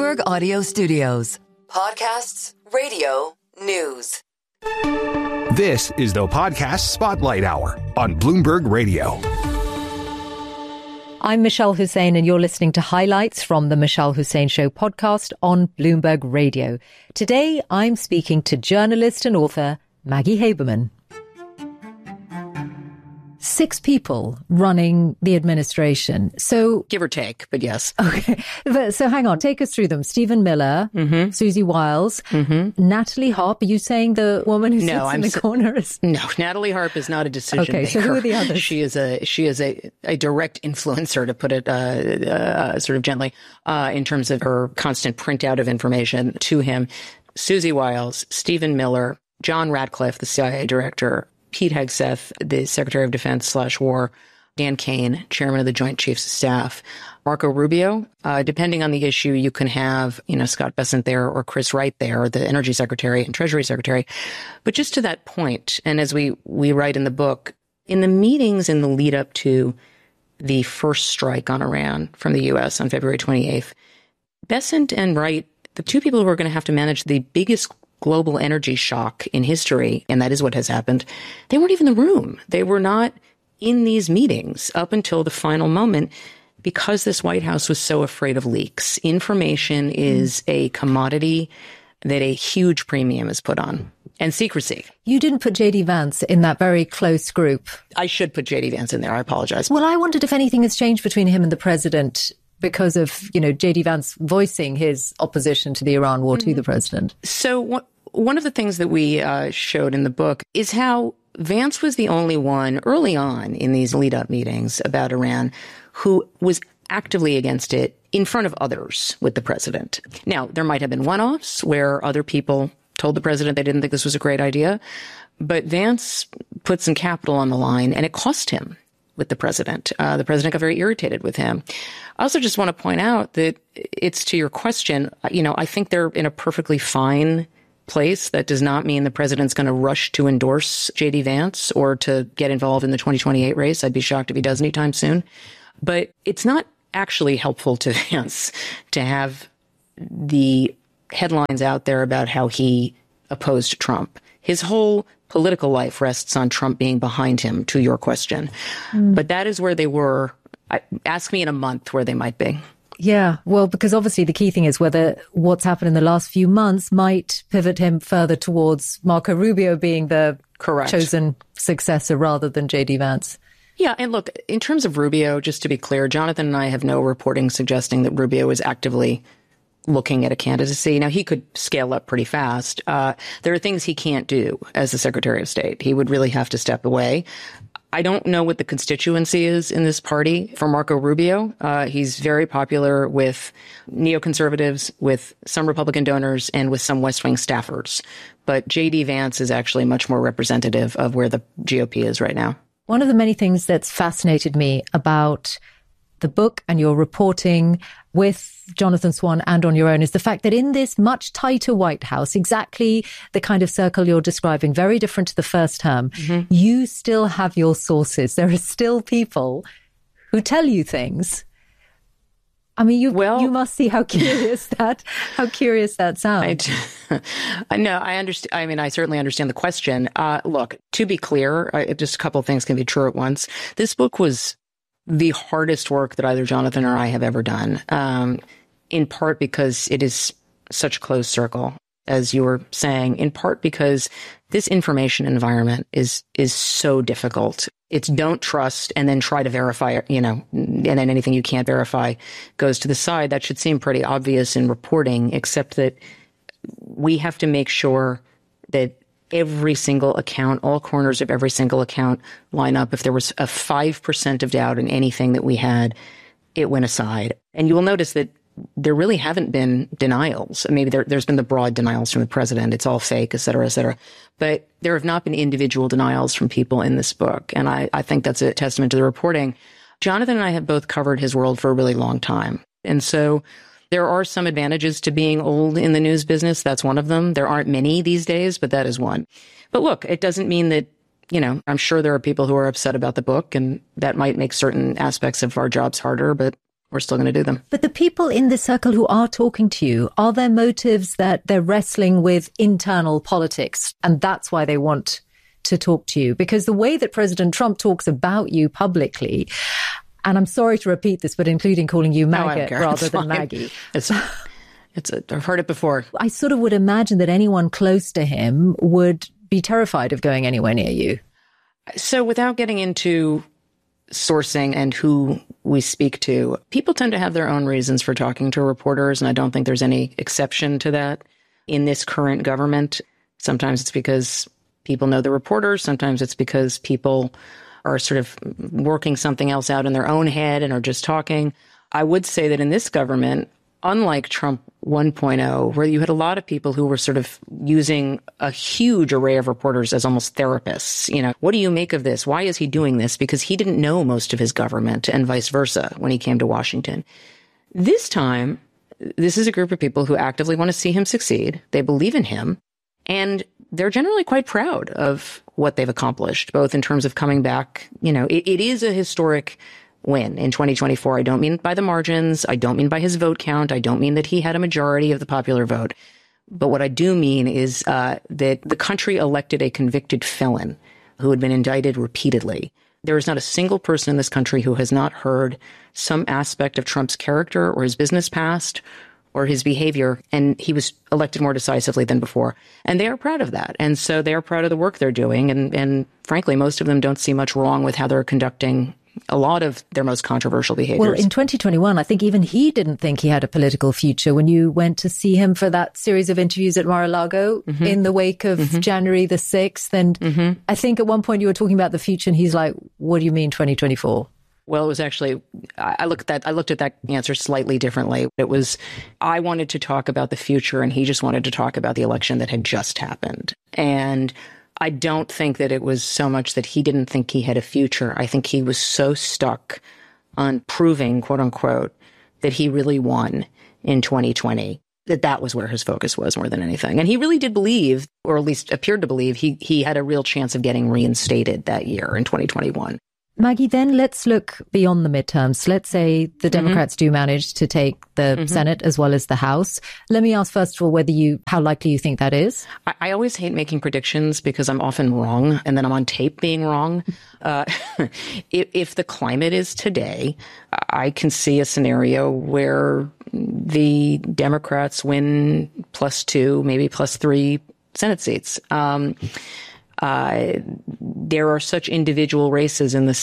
Bloomberg Audio Studios. Podcasts, radio, news. This is the Podcast Spotlight Hour on Bloomberg Radio. I'm Michelle Hussein, and you're listening to highlights from the Michelle Hussein Show podcast on Bloomberg Radio. Today, I'm speaking to journalist and author Maggie Haberman. 6 people running the administration. So, give or take, but yes. Okay. So hang on, take us through them. Stephen Miller, Susie Wiles, Natalie Harp. Are you saying the woman who sits in the corner is? No, Natalie Harp is not a decision maker. So who are the others? She is a direct influencer, to put it sort of gently, in terms of her constant printout of information to him. Susie Wiles, Stephen Miller, John Ratcliffe, the CIA director, Pete Hegseth, the Secretary of Defense /War, Dan Kane, Chairman of the Joint Chiefs of Staff, Marco Rubio. Depending on the issue, you can have, Scott Bessent there or Chris Wright there, the Energy Secretary and Treasury Secretary. But just to that point, and as we write in the book, in the meetings in the lead up to the first strike on Iran from the U.S. on February 28th, Bessent and Wright, the two people who are going to have to manage the biggest global energy shock in history, and that is what has happened, they weren't even in the room. They were not in these meetings up until the final moment because this White House was so afraid of leaks. Information is a commodity that a huge premium is put on. And secrecy. You didn't put J.D. Vance in that very close group. I should put J.D. Vance in there. I apologize. Well, I wondered if anything has changed between him and the president because of, J.D. Vance voicing his opposition to the Iran war to the president. So one of the things that we showed in the book is how Vance was the only one early on in these lead-up meetings about Iran who was actively against it in front of others with the president. Now, there might have been one-offs where other people told the president they didn't think this was a great idea, but Vance put some capital on the line, and it cost him with the president. The president got very irritated with him. I also just want to point out that it's to your question, I think they're in a perfectly fine place. That does not mean the president's going to rush to endorse J.D. Vance or to get involved in the 2028 race. I'd be shocked if he does anytime soon. But it's not actually helpful to Vance to have the headlines out there about how he opposed Trump. His whole political life rests on Trump being behind him, to your question. But that is where they were. Ask me in a month where they might be. Yeah, well, because obviously the key thing is whether what's happened in the last few months might pivot him further towards Marco Rubio being the chosen successor rather than J.D. Vance. Yeah, and look, in terms of Rubio, just to be clear, Jonathan and I have no reporting suggesting that Rubio is actively looking at a candidacy. Now, he could scale up pretty fast. There are things he can't do as the Secretary of State. He would really have to step away. I don't know what the constituency is in this party for Marco Rubio. He's very popular with neoconservatives, with some Republican donors, and with some West Wing staffers. But J.D. Vance is actually much more representative of where the GOP is right now. One of the many things that's fascinated me about the book and your reporting with Jonathan Swan and on your own is the fact that in this much tighter White House, exactly the kind of circle you're describing, very different to the first term, you still have your sources. There are still people who tell you things. I mean, you must see how curious that sounds. No, I understand. I mean, I certainly understand the question. Look, to be clear, just a couple of things can be true at once. This book was the hardest work that either Jonathan or I have ever done, in part because it is such a closed circle, as you were saying, in part because this information environment is so difficult. It's don't trust and then try to verify, and then anything you can't verify goes to the side. That should seem pretty obvious in reporting, except that we have to make sure that every single account, all corners of every single account line up. If there was a 5% of doubt in anything that we had, it went aside. And you will notice that there really haven't been denials. Maybe there's been the broad denials from the president. It's all fake, et cetera, et cetera. But there have not been individual denials from people in this book. And I think that's a testament to the reporting. Jonathan and I have both covered his world for a really long time. And so there are some advantages to being old in the news business. That's one of them. There aren't many these days, but that is one. But look, it doesn't mean that, I'm sure there are people who are upset about the book, and that might make certain aspects of our jobs harder, but we're still going to do them. But the people in this circle who are talking to you, are there motives that they're wrestling with internal politics and that's why they want to talk to you? Because the way that President Trump talks about you publicly, and I'm sorry to repeat this, but including calling you maggot rather than Maggie. I've heard it before. I sort of would imagine that anyone close to him would be terrified of going anywhere near you. So without getting into sourcing and who we speak to, people tend to have their own reasons for talking to reporters, and I don't think there's any exception to that in this current government. Sometimes it's because people know the reporters. Sometimes it's because people are sort of working something else out in their own head and are just talking. I would say that in this government, unlike Trump 1.0, where you had a lot of people who were sort of using a huge array of reporters as almost therapists. You know, what do you make of this? Why is he doing this? Because he didn't know most of his government and vice versa when he came to Washington. This time, this is a group of people who actively want to see him succeed. They believe in him, and they're generally quite proud of what they've accomplished, both in terms of coming back. You know, it is a historic win in 2024. I don't mean by the margins. I don't mean by his vote count. I don't mean that he had a majority of the popular vote. But what I do mean is that the country elected a convicted felon who had been indicted repeatedly. There is not a single person in this country who has not heard some aspect of Trump's character or his business past or his behavior, and he was elected more decisively than before. And they are proud of that. And so they are proud of the work they're doing. And frankly, most of them don't see much wrong with how they're conducting a lot of their most controversial behaviors. Well, in 2021, I think even he didn't think he had a political future when you went to see him for that series of interviews at Mar-a-Lago in the wake of January the 6th. And I think at one point you were talking about the future and he's like, what do you mean 2024? Well, it was actually, I looked at that answer slightly differently. It was, I wanted to talk about the future and he just wanted to talk about the election that had just happened. And I don't think that it was so much that he didn't think he had a future. I think he was so stuck on proving, quote unquote, that he really won in 2020, that was where his focus was more than anything. And he really did believe, or at least appeared to believe, he had a real chance of getting reinstated that year in 2021. Maggie, then let's look beyond the midterms. Let's say the Democrats do manage to take the Senate as well as the House. Let me ask, first of all, how likely you think that is? I always hate making predictions because I'm often wrong, and then I'm on tape being wrong. If the climate is today, I can see a scenario where the Democrats win +2, maybe +3 Senate seats. There are such individual races in the